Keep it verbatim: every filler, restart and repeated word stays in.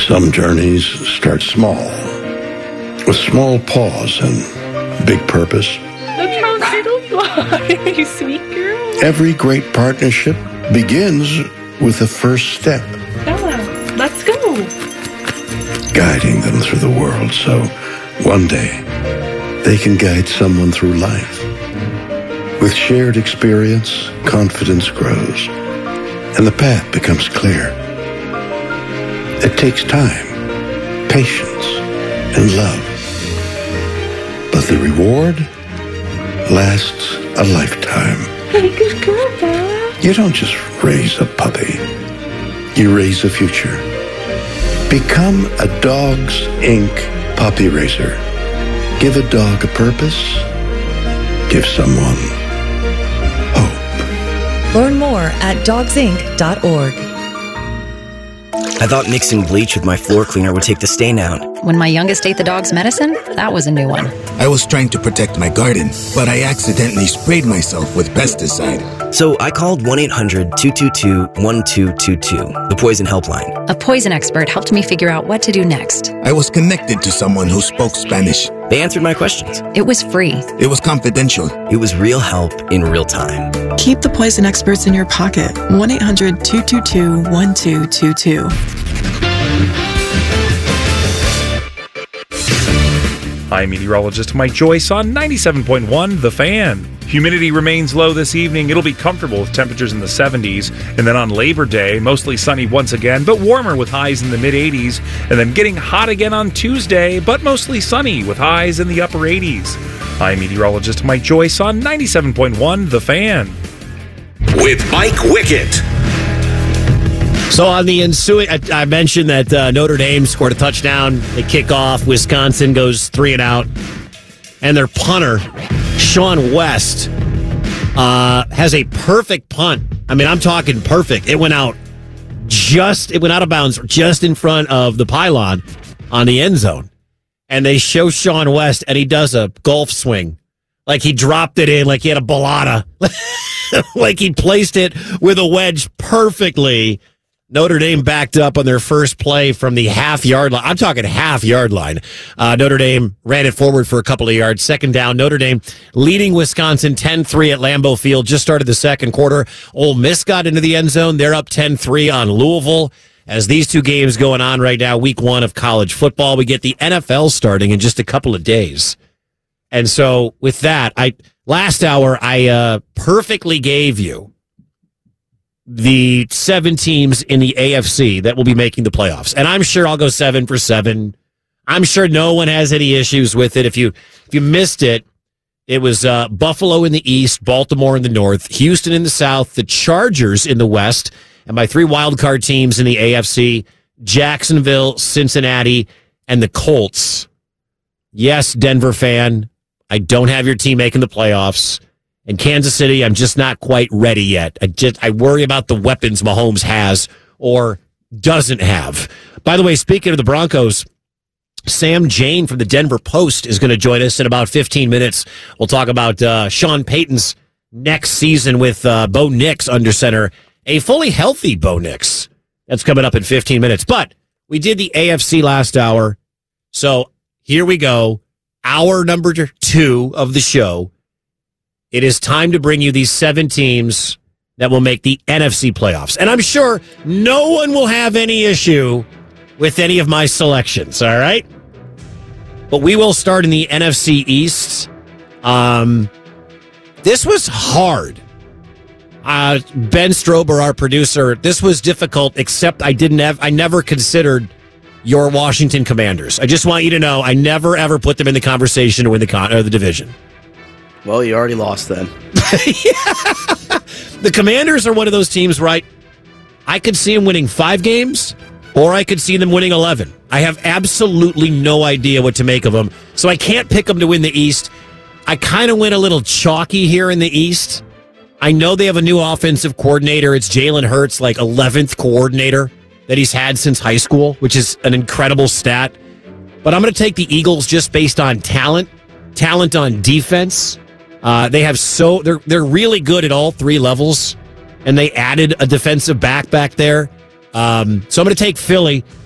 Some journeys start small, with small pause and big purpose. Look how little fly, you sweet girl. Every great partnership begins with the first step. Bella, let's go. Guiding them through the world so one day they can guide someone through life. With shared experience, confidence grows, and the path becomes clear. It takes time, patience, and love. But the reward lasts a lifetime. Hey, good girl, Bella. You don't just raise a puppy. You raise a future. Become a Dogs Incorporated puppy raiser. Give a dog a purpose. Give someone hope. Learn more at dogs inc dot org. I thought mixing bleach with my floor cleaner would take the stain out. When my youngest ate the dog's medicine, that was a new one. I was trying to protect my garden, but I accidentally sprayed myself with pesticide. So I called one eight hundred two two two one two two two, the poison helpline. A poison expert helped me figure out what to do next. I was connected to someone who spoke Spanish. They answered my questions. It was free. It was confidential. It was real help in real time. Keep the poison experts in your pocket. one eight hundred two two two one two two two. I'm meteorologist Mike Joyce on ninety-seven point one The Fan. Humidity remains low this evening. It'll be comfortable with temperatures in the seventies. And then on Labor Day, mostly sunny once again, but warmer with highs in the mid-eighties. And then getting hot again on Tuesday, but mostly sunny with highs in the upper eighties. I'm meteorologist Mike Joyce on ninety-seven point one The Fan. With Mike Wickett. So on the ensuing, I, I mentioned that uh, Notre Dame scored a touchdown. They kick off. Wisconsin goes three and out. And their punter, Sean West, uh, has a perfect punt. I mean, I'm talking perfect. It went out just, it went out of bounds just in front of the pylon on the end zone. And they show Sean West, and he does a golf swing. Like he dropped it in, like he had a balata. Like he placed it with a wedge perfectly. Notre Dame backed up on their first play from the half-yard line. I'm talking half-yard line. Uh, Notre Dame ran it forward for a couple of yards. Second down, Notre Dame leading Wisconsin ten three at Lambeau Field. Just started the second quarter. Ole Miss got into the end zone. They're up ten three on Louisville. As these two games going on right now, week one of college football, we get the N F L starting in just a couple of days. And so with that, I last hour, I uh, perfectly gave you the seven teams in the A F C that will be making the playoffs. And I'm sure I'll go seven for seven. I'm sure no one has any issues with it. If you if you missed it, it was uh, Buffalo in the East, Baltimore in the North, Houston in the South, the Chargers in the West, and my three wildcard teams in the A F C, Jacksonville, Cincinnati, and the Colts. Yes, Denver fan, I don't have your team making the playoffs. And Kansas City, I'm just not quite ready yet. I just I worry about the weapons Mahomes has or doesn't have. By the way, speaking of the Broncos, Sam Jane from the Denver Post is going to join us in about fifteen minutes. We'll talk about uh, Sean Payton's next season with uh, Bo Nix under center. A fully healthy Bo Nix. That's coming up in fifteen minutes. But we did the A F C last hour. So here we go. Hour number two of the show. It is time to bring you these seven teams that will make the N F C playoffs. And I'm sure no one will have any issue with any of my selections, all right? But we will start in the N F C East. Um, this was hard. Uh, Ben Strober, our producer, this was difficult, except I didn't have, I never considered your Washington Commanders. I just want you to know I never, ever put them in the conversation to win the, con- or the division. Well, you already lost then. Yeah. The Commanders are one of those teams, right? I could see them winning five games, or I could see them winning eleven. I have absolutely no idea what to make of them, so I can't pick them to win the East. I kind of went a little chalky here in the East. I know they have a new offensive coordinator. It's Jalen Hurts, like eleventh coordinator that he's had since high school, which is an incredible stat. But I'm going to take the Eagles just based on talent, talent on defense. Uh, they have so they're they're really good at all three levels, and they added a defensive back back there. Um, so I'm going to take Philly.